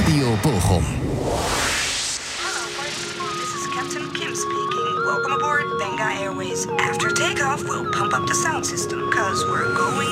Radio Bochum. Hello, party people. This is Captain Kim speaking. Welcome aboard Benga Airways. After takeoff, we'll pump up the sound system, cause we're going